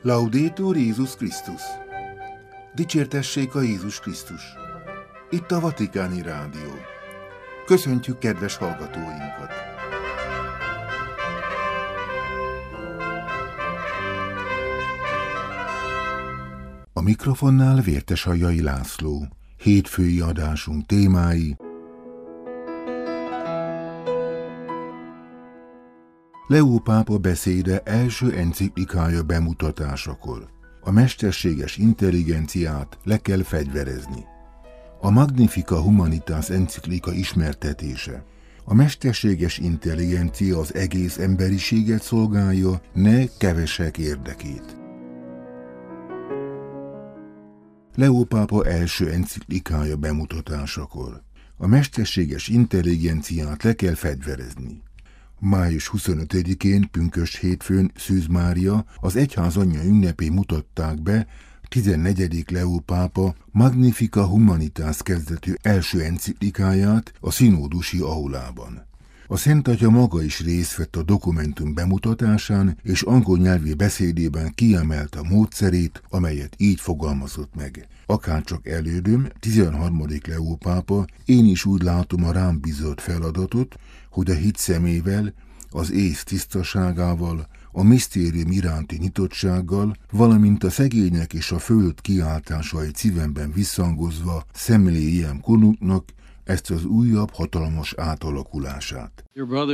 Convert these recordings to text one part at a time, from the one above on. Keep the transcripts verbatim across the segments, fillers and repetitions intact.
Laudetur Jézus Krisztus! Dicsértessék a Jézus Krisztus! Itt a Vatikáni Rádió. Köszöntjük kedves hallgatóinkat! A mikrofonnál Vértesajjai László. Hétfői adásunk témái: Leó pápa beszéde első enciklikája bemutatásakor. A mesterséges intelligenciát le kell fegyverezni. A Magnificat Humanitas enciklika ismertetése. A mesterséges intelligencia az egész emberiséget szolgálja, ne kevesek érdekét. Leó pápa első enciklikája bemutatásakor. A mesterséges intelligenciát le kell fegyverezni. május huszonötödikén, pünkösd hétfőn Szűz Mária, az egyház anyja ünnepén mutatták be tizennegyedik Leó pápa Magnificat Humanitas kezdetű első enciklikáját a színódusi aulában. A Szent Atya maga is részt vett a dokumentum bemutatásán, és angol nyelvű beszédében kiemelte a módszerét, amelyet így fogalmazott meg. Akárcsak elődöm, tizenharmadik Leó pápa, én is úgy látom a rám bízott feladatot, hogy a hit szemével, az ész tisztaságával, a misztérium iránti nyitottsággal, valamint a szegények és a föld kiáltásait szívemben visszhangozva szemléljem konunknak ezt az újabb hatalmas átalakulását.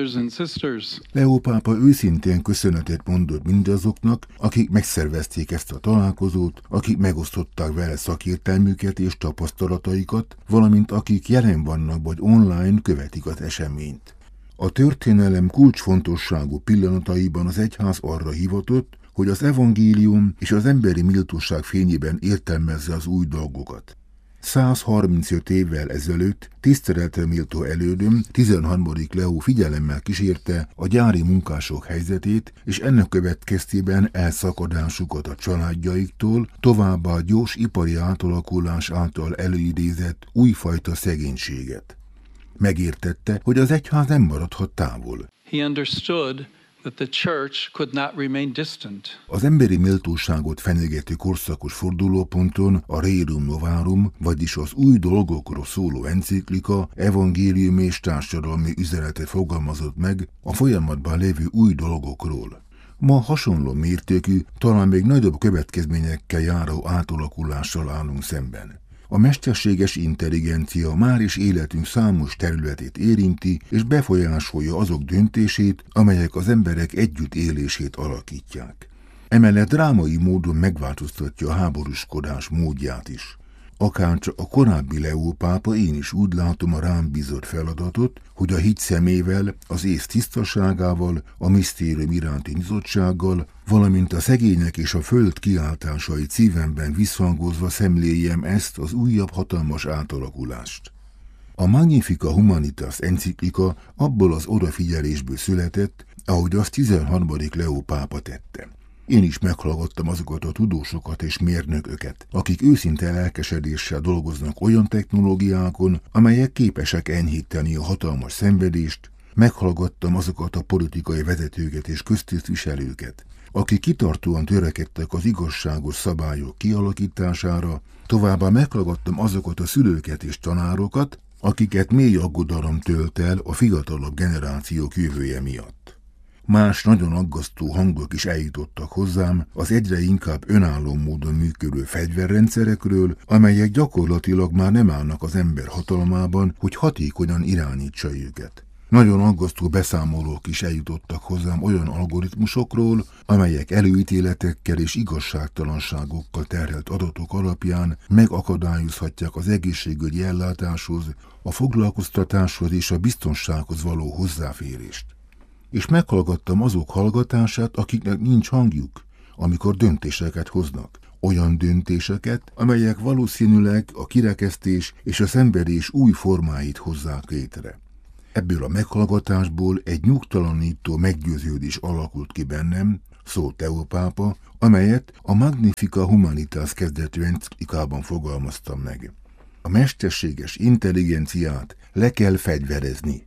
Leó pápa őszintén köszönetet mondott mindazoknak, akik megszervezték ezt a találkozót, akik megosztották vele szakértelmüket és tapasztalataikat, valamint akik jelen vannak vagy online követik az eseményt. A történelem kulcsfontosságú pillanataiban az egyház arra hivatott, hogy az evangélium és az emberi méltóság fényében értelmezze az új dolgokat. száz harmincöt évvel ezelőtt tiszteletre méltó elődöm, tizenharmadik Leó figyelemmel kísérte a gyári munkások helyzetét, és ennek következtében elszakadásukat a családjaiktól, továbbá a gyors ipari átalakulás által előidézett újfajta szegénységet. Megértette, hogy az egyház nem maradhat távol. He understood that the church could not remain distant. Az emberi méltóságot fenyegető korszakos fordulóponton a Rerum Novarum, vagyis az új dolgokról szóló enciklika, evangélium és társadalmi üzenetet fogalmazott meg a folyamatban lévő új dolgokról. Ma hasonló mértékű, talán még nagyobb következményekkel járó átalakulással állunk szemben. A mesterséges intelligencia már is életünk számos területét érinti, és befolyásolja azok döntését, amelyek az emberek együttélését alakítják. Emellett drámai módon megváltoztatja a háborúskodás módját is. Akárcsak a korábbi Leó pápa, én is úgy látom a rám bízott feladatot, hogy a hit szemével, az ész tisztaságával, a misztérium iránti nyitottsággal, valamint a szegények és a föld kiáltásait szívemben visszhangozva szemléljem ezt az újabb hatalmas átalakulást. A Magnificat Humanitas enciklika abból az odafigyelésből született, ahogy azt tizenharmadik Leó pápa tette. Én is meghallgattam azokat a tudósokat és mérnököket, akik őszinte lelkesedéssel dolgoznak olyan technológiákon, amelyek képesek enyhíteni a hatalmas szenvedést, meghallgattam azokat a politikai vezetőket és köztisztviselőket, akik kitartóan törekedtek az igazságos szabályok kialakítására, továbbá meghallgattam azokat a szülőket és tanárokat, akiket mély aggodalom tölt el a fiatalabb generációk jövője miatt. Más nagyon aggasztó hangok is eljutottak hozzám az egyre inkább önálló módon működő fegyverrendszerekről, amelyek gyakorlatilag már nem állnak az ember hatalmában, hogy hatékonyan irányítsa őket. Nagyon aggasztó beszámolók is eljutottak hozzám olyan algoritmusokról, amelyek előítéletekkel és igazságtalanságokkal terhelt adatok alapján megakadályozhatják az egészségügyi ellátáshoz, a foglalkoztatáshoz és a biztonsághoz való hozzáférést. És meghallgattam azok hallgatását, akiknek nincs hangjuk, amikor döntéseket hoznak. Olyan döntéseket, amelyek valószínűleg a kirekesztés és a szenvedés új formáit hozzák létre. Ebből a meghallgatásból egy nyugtalanító meggyőződés alakult ki bennem, szólt Leó pápa, amelyet a Magnificat Humanitas kezdetű enciklikában fogalmaztam meg. A mesterséges intelligenciát le kell fegyverezni.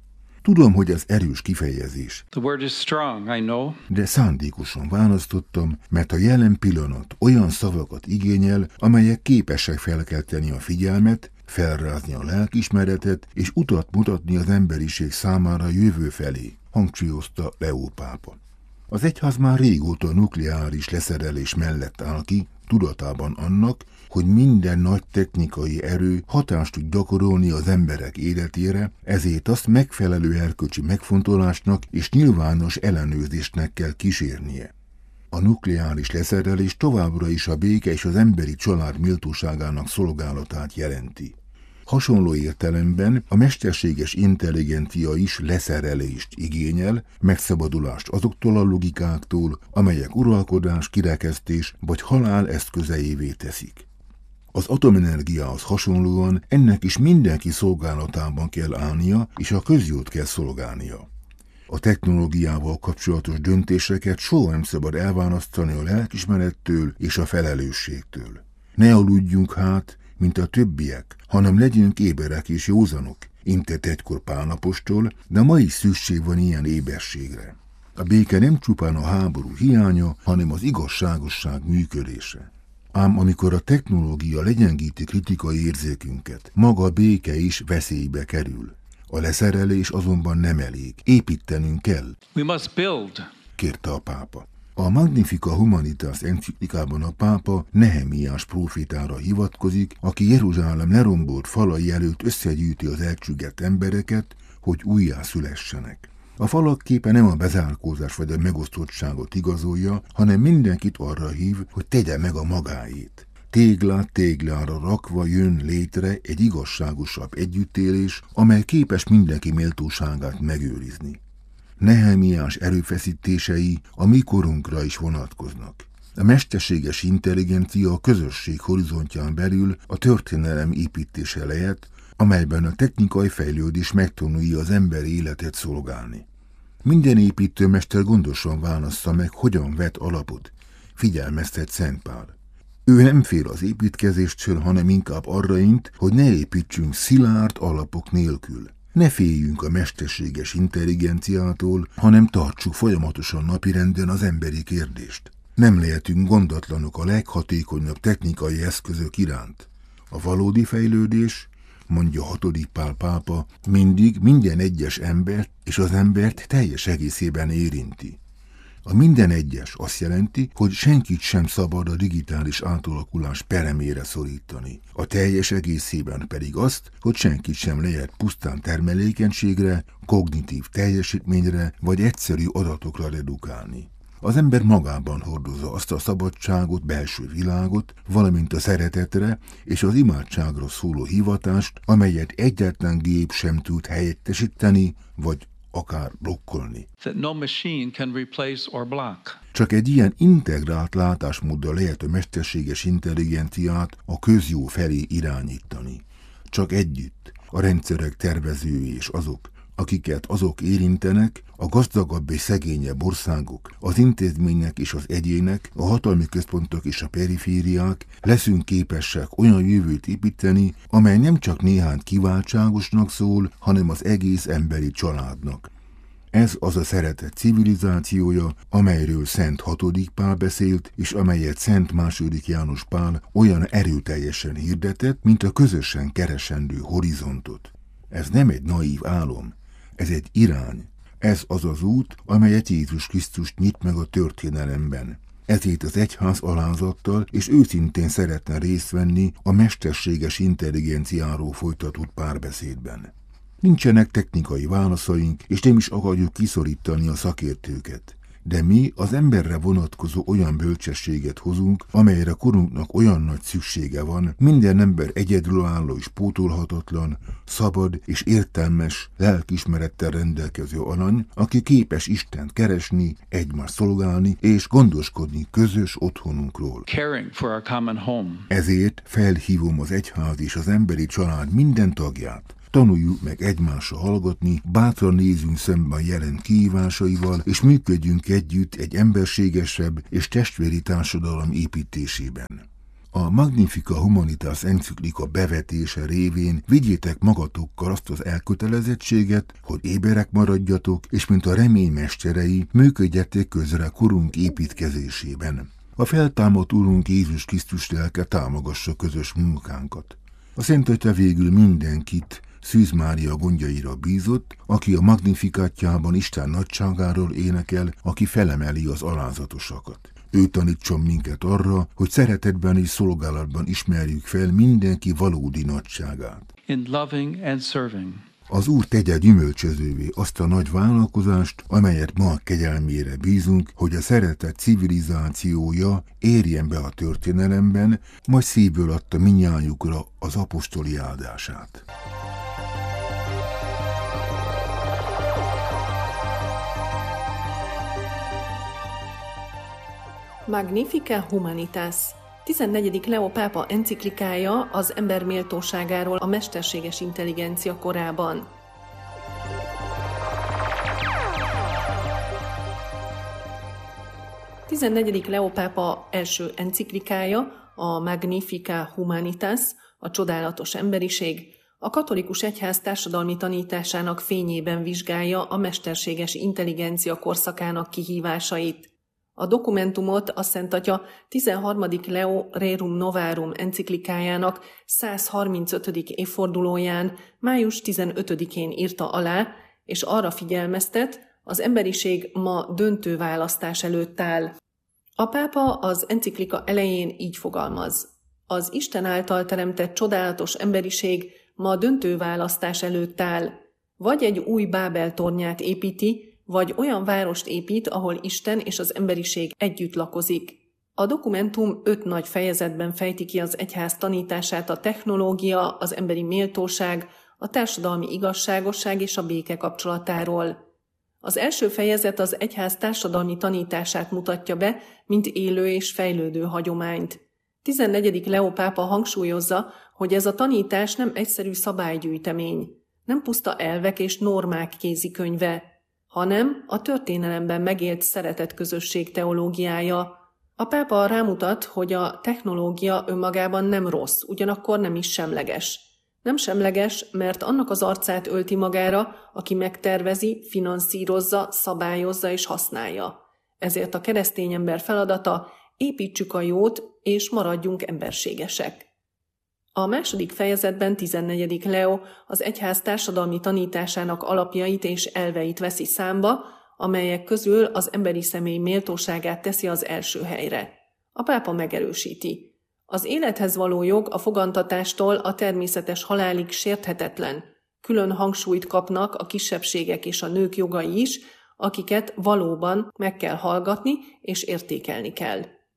Tudom, hogy ez erős kifejezés. The word is strong, I know. De szándékosan választottam, mert a jelen pillanat olyan szavakat igényel, amelyek képesek felkelteni a figyelmet, felrázni a lelkiismeretet és utat mutatni az emberiség számára jövő felé, hangsúlyozta Leó pápa. Az egyház már régóta a nukleáris leszerelés mellett áll ki, tudatában annak, hogy minden nagy technikai erő hatást tud gyakorolni az emberek életére, ezért azt megfelelő erkölcsi megfontolásnak és nyilvános ellenőrzésnek kell kísérnie. A nukleáris leszerelés továbbra is a béke és az emberi család méltóságának szolgálatát jelenti. Hasonló értelemben a mesterséges intelligencia is leszerelést igényel, megszabadulást azoktól a logikáktól, amelyek uralkodás, kirekesztés vagy halál eszközeivé teszik. Az atomenergiához hasonlóan ennek is mindenki szolgálatában kell állnia, és a közjót kell szolgálnia. A technológiával kapcsolatos döntéseket soha nem szabad elválasztani a lelkiismerettől és a felelősségtől. Ne aludjunk hát, mint a többiek, hanem legyünk éberek és józanok, intett egykor Pál apostol, de ma is szükség van ilyen éberségre. A béke nem csupán a háború hiánya, hanem az igazságosság működése. Ám amikor a technológia legyengíti kritikai érzékünket, maga a béke is veszélybe kerül. A leszerelés azonban nem elég, építenünk kell. We must build. Kérte a pápa. A Magnificat Humanitas enciklikában a pápa Nehemiás prófétára hivatkozik, aki Jeruzsálem lerombolt falai előtt összegyűjti az elcsüggett embereket, hogy újjászülessenek. A falak képe nem a bezárkózás vagy a megosztottságot igazolja, hanem mindenkit arra hív, hogy tegye meg a magáét. Téglát téglára rakva jön létre egy igazságosabb együttélés, amely képes mindenki méltóságát megőrizni. Nehemiás erőfeszítései a mi korunkra is vonatkoznak. A mesterséges intelligencia a közösség horizontján belül a történelem építése lehet, amelyben a technikai fejlődés megtanulja az ember életet szolgálni. Minden építőmester gondosan válassza meg, hogyan vet alapot, figyelmeztet Szent Pál. Ő nem fél az építkezéstől, hanem inkább arra int, hogy ne építsünk szilárd alapok nélkül. Ne féljünk a mesterséges intelligenciától, hanem tartsuk folyamatosan napirenden az emberi kérdést. Nem lehetünk gondatlanok a leghatékonyabb technikai eszközök iránt. A valódi fejlődés, mondja hatodik Pál pápa, mindig minden egyes embert és az embert teljes egészében érinti. A minden egyes azt jelenti, hogy senkit sem szabad a digitális átalakulás peremére szorítani. A teljes egészében pedig azt, hogy senkit sem lehet pusztán termelékenységre, kognitív teljesítményre vagy egyszerű adatokra redukálni. Az ember magában hordozza azt a szabadságot, belső világot, valamint a szeretetre és az imádságra szóló hivatást, amelyet egyetlen gép sem tud helyettesíteni vagy akár blokkolni. That no machine can replace or block. Csak egy ilyen integrált látásmóddal lehet a mesterséges intelligenciát a közjó felé irányítani. Csak együtt a rendszerek tervezői és azok, akiket azok érintenek, a gazdagabb és szegényebb országok, az intézmények és az egyének, a hatalmi központok és a perifériák leszünk képesek olyan jövőt építeni, amely nem csak néhány kiváltságosnak szól, hanem az egész emberi családnak. Ez az a szeretet civilizációja, amelyről Szent hatodik Pál beszélt, és amelyet Szent második János Pál olyan erőteljesen hirdetett, mint a közösen keresendő horizontot. Ez nem egy naív álom, ez egy irány. Ez az az út, amelyet Jézus Krisztus nyit meg a történelemben. Ezért az egyház alázattal és őszintén szeretne részt venni a mesterséges intelligenciáról folytatott párbeszédben. Nincsenek technikai válaszaink, és nem is akarjuk kiszorítani a szakértőket. De mi az emberre vonatkozó olyan bölcsességet hozunk, amelyre korunknak olyan nagy szüksége van, minden ember egyedülálló és pótolhatatlan, szabad és értelmes, lelkiismerettel rendelkező alany, aki képes Istent keresni, egymást szolgálni és gondoskodni közös otthonunkról. Caring for our common home. Ezért felhívom az egyház és az emberi család minden tagját. Tanuljuk meg egymásra hallgatni, bátran nézzünk szemben jelen kihívásaival, és működjünk együtt egy emberségesebb és testvéri társadalom építésében. A Magnificat Humanitas enциklika bevetése révén vigyétek magatokkal azt az elkötelezettséget, hogy éberek maradjatok, és mint a remény mesterei, működjetek közre korunk építkezésében. A feltámadt Urunk Jézus Krisztus lelke támogassa közös munkánkat. A Szent Atya végül mindenkit Szűz Mária gondjaira bízott, aki a Magnifikátjában Isten nagyságáról énekel, aki felemeli az alázatosakat. Ő tanítson minket arra, hogy szeretetben és szolgálatban ismerjük fel mindenki valódi nagyságát. In loving and serving. Az Úr tegye gyümölcsözővé azt a nagy vállalkozást, amelyet ma kegyelmére bízunk, hogy a szeretet civilizációja érjen be a történelemben, majd szívből adta mindnyájukra az apostoli áldását. Magnificat Humanitas. tizennegyedik Leó pápa enciklikája az ember méltóságáról a mesterséges intelligencia korában. tizennegyedik Leó pápa első enciklikája, a Magnificat Humanitas, a csodálatos emberiség, a katolikus egyház társadalmi tanításának fényében vizsgálja a mesterséges intelligencia korszakának kihívásait. A dokumentumot a Szent Atya tizenharmadik Leo Rerum Novarum enciklikájának száz harmincötödik évfordulóján, május tizenötödikén írta alá, és arra figyelmeztet, az emberiség ma döntő választás előtt áll. A pápa az enciklika elején így fogalmaz: az Isten által teremtett csodálatos emberiség ma döntő választás előtt áll. Vagy egy új Bábel tornyát építi, vagy olyan várost épít, ahol Isten és az emberiség együtt lakozik. A dokumentum öt nagy fejezetben fejti ki az egyház tanítását a technológia, az emberi méltóság, a társadalmi igazságosság és a béke kapcsolatáról. Az első fejezet az egyház társadalmi tanítását mutatja be, mint élő és fejlődő hagyományt. tizennegyedik Leó pápa hangsúlyozza, hogy ez a tanítás nem egyszerű szabálygyűjtemény, nem puszta elvek és normák kézikönyve, hanem a történelemben megélt szeretetközösség teológiája. A pápa rámutat, hogy a technológia önmagában nem rossz, ugyanakkor nem is semleges. Nem semleges, mert annak az arcát ölti magára, aki megtervezi, finanszírozza, szabályozza és használja. Ezért a keresztény ember feladata: építsük a jót, és maradjunk emberségesek. A második fejezetben tizennegyedik Leó az egyház társadalmi tanításának alapjait és elveit veszi számba, amelyek közül az emberi személy méltóságát teszi az első helyre. A pápa megerősíti: az élethez való jog a fogantatástól a természetes halálig sérthetetlen. Külön hangsúlyt kapnak a kisebbségek és a nők jogai is, akiket valóban meg kell hallgatni és értékelni kell.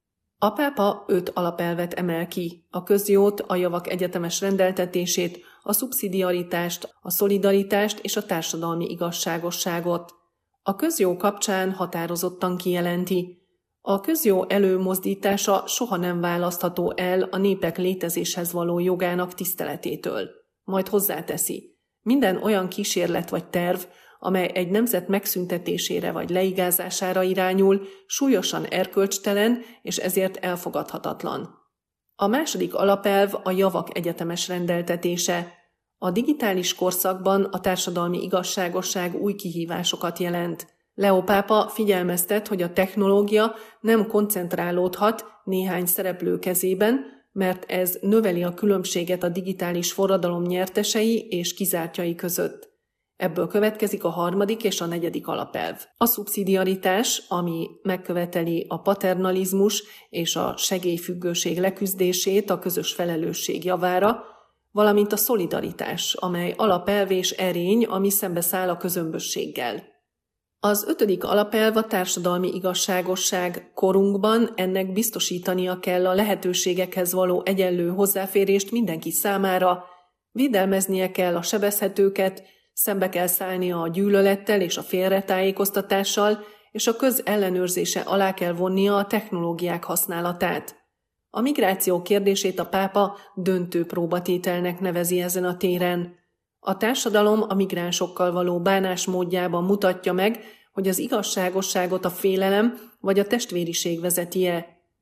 A pápa öt alapelvet emel ki: a közjót, a javak egyetemes rendeltetését, a szubszidiaritást, a szolidaritást és a társadalmi igazságosságot. A közjó kapcsán határozottan kijelenti: a közjó előmozdítása soha nem választható el a népek létezéshez való jogának tiszteletétől. Majd hozzáteszi: minden olyan kísérlet vagy terv, amely egy nemzet megszüntetésére vagy leigázására irányul, súlyosan erkölcstelen és ezért elfogadhatatlan. A második alapelv a javak egyetemes rendeltetése. A digitális korszakban a társadalmi igazságosság új kihívásokat jelent. Leó pápa figyelmeztet, hogy a technológia nem koncentrálódhat néhány szereplő kezében, mert ez növeli a különbséget a digitális forradalom nyertesei és kizártjai között. Ebből következik a harmadik és a negyedik alapelv. A szubszidiaritás, ami megköveteli a paternalizmus és a segélyfüggőség leküzdését a közös felelősség javára, valamint a szolidaritás, amely alapelv és erény, ami szembeszáll a közömbösséggel. Az ötödik alapelv a társadalmi igazságosság. Korunkban ennek biztosítania kell a lehetőségekhez való egyenlő hozzáférést mindenki számára, védelmeznie kell a sebezhetőket, szembe kell szállnia a gyűlölettel és a félretájékoztatással, és a köz ellenőrzése alá kell vonnia a technológiák használatát. A migráció kérdését a pápa döntő próbatételnek nevezi ezen a téren. A társadalom a migránsokkal való bánásmódjában mutatja meg, hogy az igazságosságot a félelem vagy a testvériség vezeti-e.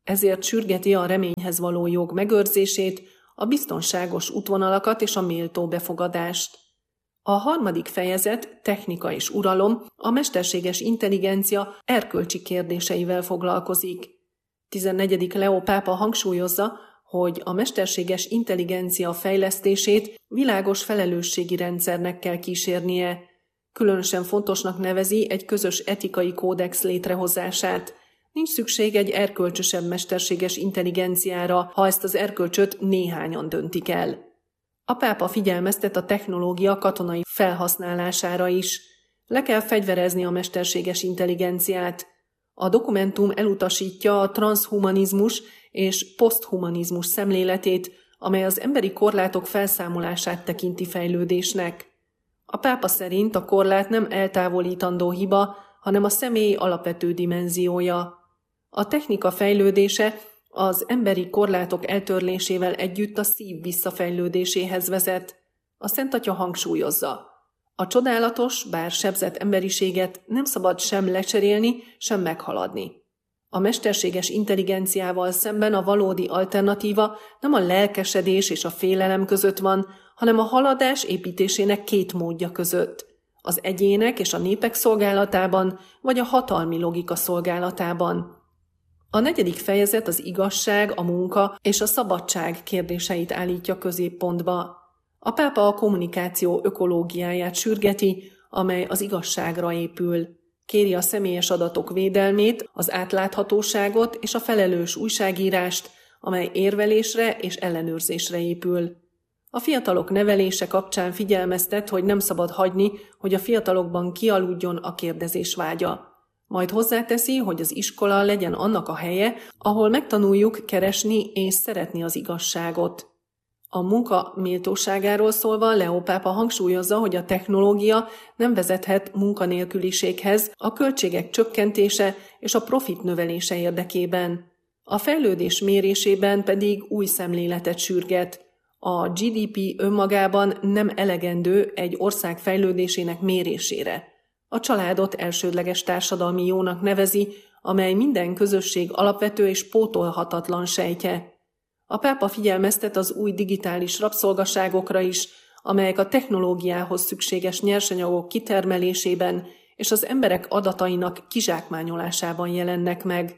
Ezért sürgeti a reményhez való jog megőrzését, a biztonságos útvonalakat és a méltó befogadást. A harmadik fejezet, technika és uralom, a mesterséges intelligencia erkölcsi kérdéseivel foglalkozik. tizennegyedik Leó pápa hangsúlyozza, hogy a mesterséges intelligencia fejlesztését világos felelősségi rendszernek kell kísérnie. Különösen fontosnak nevezi egy közös etikai kódex létrehozását. Nincs szükség egy erkölcsösebb mesterséges intelligenciára, ha ezt az erkölcsöt néhányan döntik el. A pápa figyelmeztet a technológia katonai felhasználására is. Le kell fegyverezni a mesterséges intelligenciát. A dokumentum elutasítja a transhumanizmus és poszthumanizmus szemléletét, amely az emberi korlátok felszámolását tekinti fejlődésnek. A pápa szerint a korlát nem eltávolítandó hiba, hanem a személy alapvető dimenziója. A technika fejlődése az emberi korlátok eltörlésével együtt a szív visszafejlődéséhez vezet. A Szent Atya hangsúlyozza: a csodálatos, bár sebzett emberiséget nem szabad sem lecserélni, sem meghaladni. A mesterséges intelligenciával szemben a valódi alternatíva nem a lelkesedés és a félelem között van, hanem a haladás építésének két módja között. Az egyének és a népek szolgálatában, vagy a hatalmi logika szolgálatában. A negyedik fejezet az igazság, a munka és a szabadság kérdéseit állítja középpontba. A pápa a kommunikáció ökológiáját sürgeti, amely az igazságra épül. Kéri a személyes adatok védelmét, az átláthatóságot és a felelős újságírást, amely érvelésre és ellenőrzésre épül. A fiatalok nevelése kapcsán figyelmeztet, hogy nem szabad hagyni, hogy a fiatalokban kialudjon a kérdezés vágya. Majd hozzáteszi, hogy az iskola legyen annak a helye, ahol megtanuljuk keresni és szeretni az igazságot. A munka méltóságáról szólva Leó pápa hangsúlyozza, hogy a technológia nem vezethet munkanélküliséghez, a költségek csökkentése és a profit növelése érdekében. A fejlődés mérésében pedig új szemléletet sürget. A gé dé pé önmagában nem elegendő egy ország fejlődésének mérésére. A családot elsődleges társadalmi jónak nevezi, amely minden közösség alapvető és pótolhatatlan sejtje. A pápa figyelmeztet az új digitális rabszolgaságokra is, amelyek a technológiához szükséges nyersanyagok kitermelésében és az emberek adatainak kizsákmányolásában jelennek meg.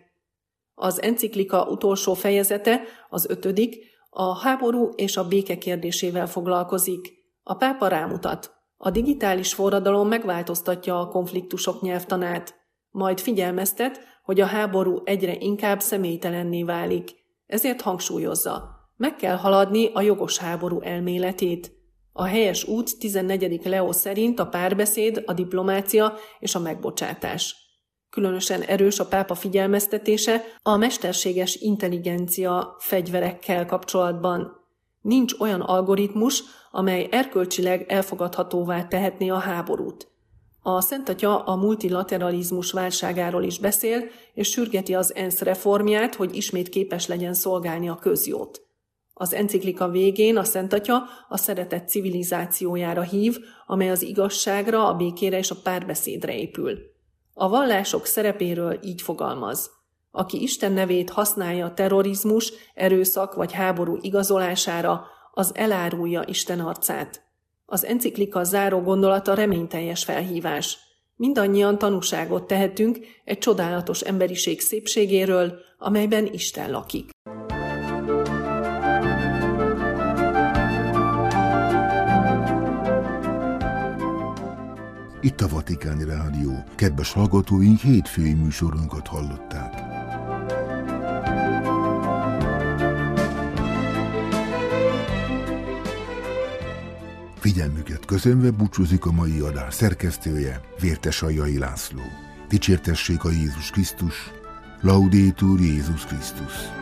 Az enciklika utolsó fejezete, az ötödik, a háború és a béke kérdésével foglalkozik. A pápa rámutat: a digitális forradalom megváltoztatja a konfliktusok nyelvtanát, majd figyelmeztet, hogy a háború egyre inkább személytelenné válik. Ezért hangsúlyozza: meg kell haladni a jogos háború elméletét. A helyes út tizennegyedik Leó szerint a párbeszéd, a diplomácia és a megbocsátás. Különösen erős a pápa figyelmeztetése a mesterséges intelligencia fegyverekkel kapcsolatban. Nincs olyan algoritmus, amely erkölcsileg elfogadhatóvá tehetné a háborút. A Szent Atya a multilateralizmus válságáról is beszél, és sürgeti az ENSZ reformját, hogy ismét képes legyen szolgálni a közjót. Az enciklika végén a Szent Atya a szeretet civilizációjára hív, amely az igazságra, a békére és a párbeszédre épül. A vallások szerepéről így fogalmaz: aki Isten nevét használja a terrorizmus, erőszak vagy háború igazolására, az elárulja Isten arcát. Az enciklika záró gondolata reményteljes felhívás. Mindannyian tanúságot tehetünk egy csodálatos emberiség szépségéről, amelyben Isten lakik. Itt a Vatikáni Rádió. Kedves hallgatóink, hétfői műsorunkat hallották. Figyelmüket köszönve búcsúzik a mai adás szerkesztője, Vértes Aljai László. Dicsértessék a Jézus Krisztus, Laudétur Jézus Krisztus.